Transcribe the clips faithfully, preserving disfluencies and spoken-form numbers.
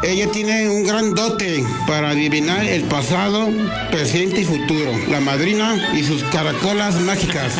Ella tiene un gran dote para adivinar el pasado, presente y futuro. La madrina y sus caracolas mágicas.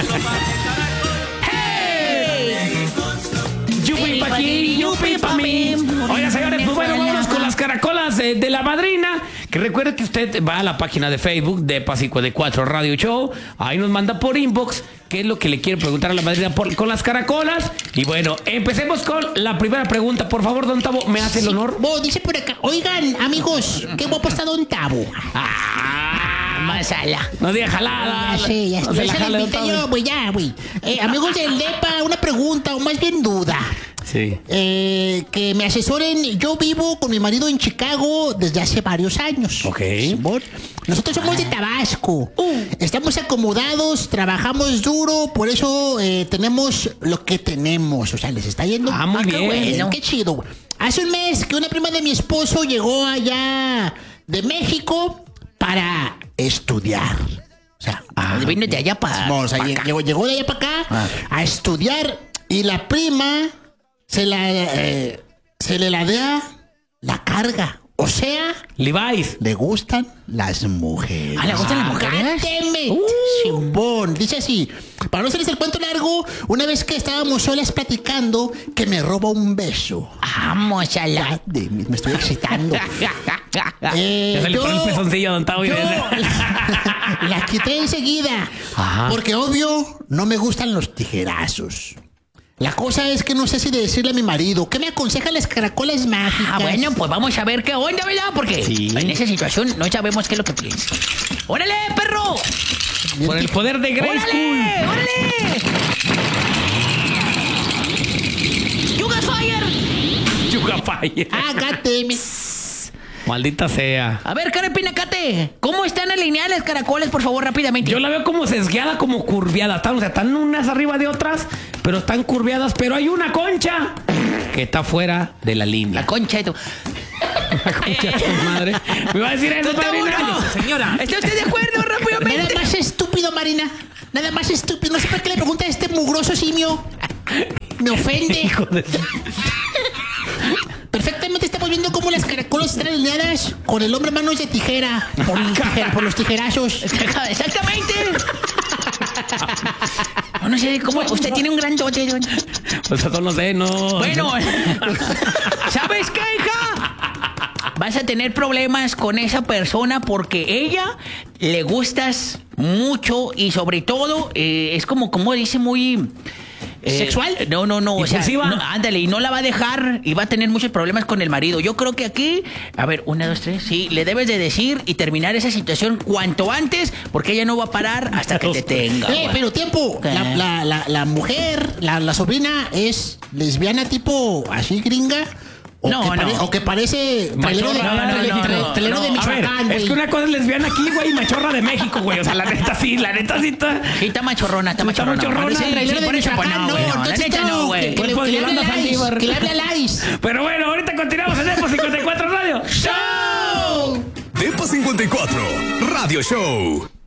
Yupi pa' aquí, yupi pa' mí. Oiga, señores, pues bueno, vámonos con las caracolas de, de la madrina. Que recuerde que usted va a la página de Facebook de Depa cincuenta y cuatro Radio Show. Ahí nos manda por inbox qué es lo que le quiere preguntar a la madrina por, con las caracolas. Y bueno, empecemos con la primera pregunta. Por favor, don Tavo, ¿me hace el honor? Vos, dice por acá, oigan, amigos, qué guapo está don Tavo. Ah, Masala. No diga jalada. Ya sé, ya no sé. se la Ya se jale, la don pinté Tavo. yo, güey, ya, güey. Eh, amigos del Depa, una pregunta, o más bien duda. Sí. Eh, que me asesoren. Yo vivo con mi marido en Chicago desde hace varios años. Ok. Simón. Nosotros somos de Tabasco. Estamos acomodados, trabajamos duro, por eso eh, tenemos lo que tenemos. O sea, les está yendo. Ah, muy qué bien. bueno, qué chido, güey. Hace un mes que una prima de mi esposo llegó allá de México para estudiar. O sea, Ah, vino de allá para. O sea, llegó, llegó de allá para acá Ah. a estudiar y la prima se la eh, se le ladea la carga. O sea, Levi's. le gustan las mujeres. Ah, ¿le gustan las mujeres? ¡Cánteme! Uh. Chimbón. Dice así, para no hacerles el cuento largo, una vez que estábamos solas platicando, que me roba un beso. Vamos a la... De- me estoy excitando. Eh, Ya se le yo- pone el pezoncillo a don Tavo. y yo dice- la, la quité enseguida. Ajá. Porque obvio, no me gustan los tijerazos. La cosa es que no sé si decirle a mi marido. ¿Qué me aconseja las caracolas mágicas? Ah, bueno, pues vamos a ver qué onda, ¿verdad? Porque Sí. en esa situación no sabemos qué es lo que piensa. ¡Órale, perro! Por el poder de Grayskull. ¡Órale! ¡Órale! ¡You got fire! Yuca Fire. Hágate, mi... Maldita sea. A ver, Karen Pinacate, ¿cómo están alineadas las caracolas, por favor, rápidamente? Yo la veo como sesgueada, como curviada. Están, o sea, están unas arriba de otras, pero están curviadas. Pero hay una concha que está fuera de la línea. La concha de tu... La concha de tu madre. Me va a decir eso, ¡Don Tavo, madrina. no! Señora. ¿Está usted de acuerdo, Nada rápidamente? más estúpido, Marina. Nada más estúpido. No sé por qué le pregunta a este mugroso simio. Me ofende. Hijo de... Perfectamente estamos viendo cómo las caracolas están alineadas con el hombre manos de tijera. Por, el tijera, por los tijerazos. Exactamente. No, no sé cómo. Usted tiene un gran dote, don. Pues eso no sé, no. Bueno, ¿sabes qué, hija? Vas a tener problemas con esa persona porque ella le gustas mucho y sobre todo eh, es como, como dice, muy... eh, ¿Sexual? No, no, no. O sea, ¿Impulsiva? no, ándale, y no la va a dejar y va a tener muchos problemas con el marido. Yo creo que aquí, a ver, una, dos, tres, sí, le debes de decir y terminar esa situación cuanto antes porque ella no va a parar hasta que te tenga. Eh, güey. pero tiempo. ¿Qué? La, la, la, la mujer, la, la sobrina, es lesbiana tipo así gringa. O No, que pare- no. o que parece trailero de, Machorra. No, no, trailero- no, no, trailero de no. A ver, Michoacán, es güey. que una cosa es lesbiana aquí, güey, y machorra de México, güey. O sea, la neta sí, la neta sí está. Sí, está machorrona, está Sí, está machorrona. machorrona. Sí, Trailero sí, de por eso, pues, Michoacán, no, güey, no, la entonces neta no, no, güey. que, que le, Cuerpo de que le hable Yolanda a Lais, Saldívar. que le hable a Lais. Pero bueno, ahorita continuamos en Depa cincuenta y cuatro Radio. ¡Show! Depa cincuenta y cuatro Radio Show.